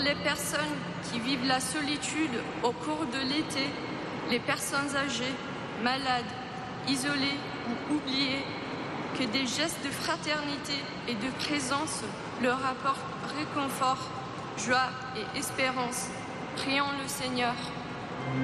les personnes qui vivent la solitude au cours de l'été, les personnes âgées, malades, isolées ou oubliées, que des gestes de fraternité et de présence leur apportent réconfort, joie et espérance. Prions le Seigneur.